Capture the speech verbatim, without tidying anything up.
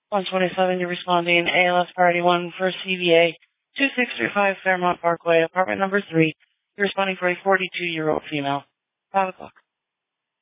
one twenty-seven, you're responding A L S Priority one for C V A two six three five Fairmont Parkway, apartment number three. You're responding for a forty-two-year-old female. five o'clock.